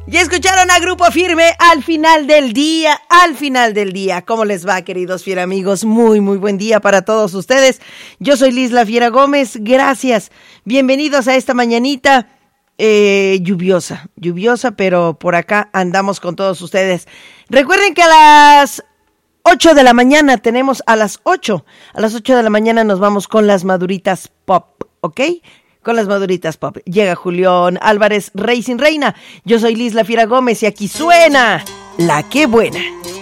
Ya escucharon a Grupo Firme al final del día, ¿Cómo les va, queridos fiera amigos? Muy buen día para todos ustedes. Yo soy Liz La Fiera Gómez, gracias. Bienvenidos a esta mañanita lluviosa, pero por acá andamos con todos ustedes. Recuerden que a las 8 de la mañana tenemos a las 8 de la mañana nos vamos con las Maduritas Pop, ¿ok? Con las Maduritas Pop. Llega Julián Álvarez, Rey sin Reina. Yo soy Liz La Fiera Gómez y aquí suena La Qué Buena.